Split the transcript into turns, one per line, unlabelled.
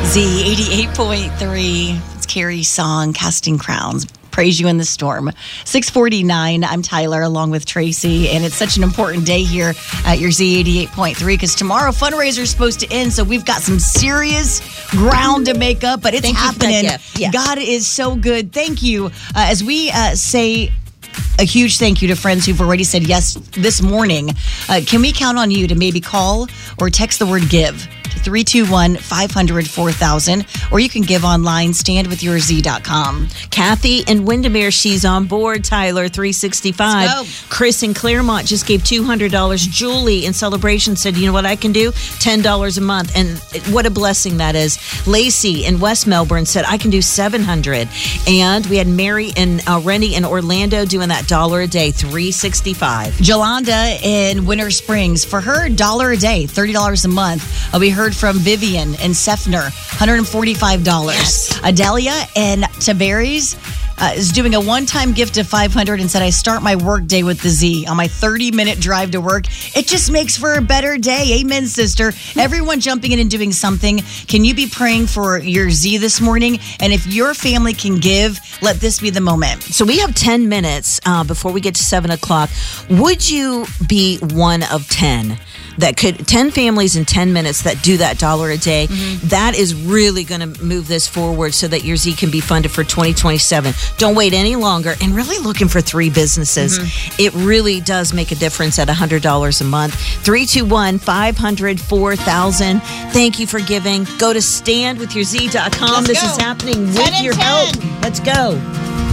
Z88.3. It's Carrie's song, Casting Crowns. Praise you in the storm. 6:49. I'm Tyler along with Tracy, and it's such an important day here at your Z88.3 because tomorrow fundraiser is supposed to end, so we've got some serious ground to make up, but it's happening.
Yeah.
God is so good. Thank you. As we say a huge thank you to friends who've already said yes this morning. Can we count on you to maybe call or text the word GIVE to 321-500-4000, or you can give online, standwithyourz.com.
Kathy in Windermere, she's on board. Tyler, 365.
Let's go.
Chris in Claremont just gave $200. Julie in Celebration said, you know what I can do? $10 a month. And what a blessing that is. Lacey in West Melbourne said, I can do $700. And we had Mary and Rennie in Orlando doing that $1 a day, $365.
Jolanda in Winter Springs, for her, $1 a day, $30 a month. We heard from Vivian in Sefner, $145.
Yes.
Adelia in Tavares is doing a one-time gift of $500 and said, I start my work day with the Z on my 30-minute drive to work. It just makes for a better day. Amen, sister. Everyone jumping in and doing something. Can you be praying for your Z this morning? And if your family can give, let this be the moment.
So we have 10 minutes before we get to 7 o'clock. Would you be one of 10? 10 families in 10 minutes that do that $1 a day. Mm-hmm. That is really going to move this forward so that your Z can be funded for 2027. Don't wait any longer, and really looking for 3 businesses. Mm-hmm. It really does make a difference at $100 a month. 321-500-4000. Thank you for giving. Go to standwithyourz.com. This is happening with your help. Let's go.